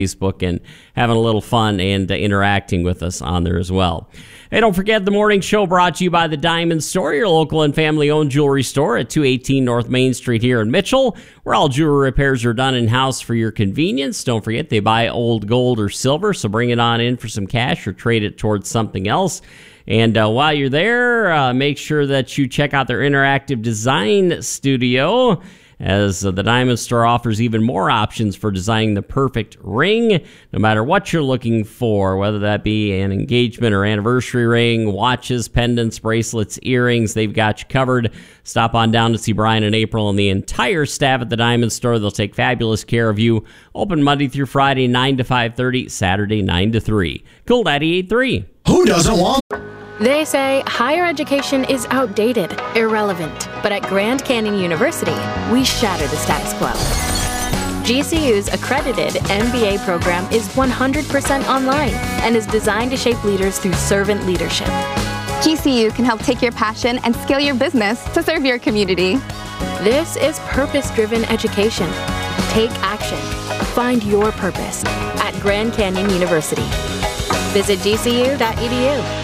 Facebook and having a little fun and interacting with us on there as well. Hey, don't forget the morning show brought to you by the Diamond Store, your local and family-owned jewelry store at 218 North Main Street here in Mitchell, where all jewelry repairs are done in-house for your convenience. Don't forget they buy old gold or silver, so bring it on in for some cash or trade it towards something else. And while you're there, make sure that you check out their interactive design studio, as the Diamond Store offers even more options for designing the perfect ring, no matter what you're looking for, whether that be an engagement or anniversary ring, watches, pendants, bracelets, earrings. They've got you covered. Stop on down to see Brian and April and the entire staff at the Diamond Store. They'll take fabulous care of you. Open Monday through Friday, 9 to 5:30, Saturday, 9 to 3. Cool 98.3. Who doesn't want? They say higher education is outdated, irrelevant. But at Grand Canyon University, we shatter the status quo. GCU's accredited MBA program is 100% online and is designed to shape leaders through servant leadership. GCU can help take your passion and scale your business to serve your community. This is purpose-driven education. Take action. Find your purpose at Grand Canyon University. Visit gcu.edu.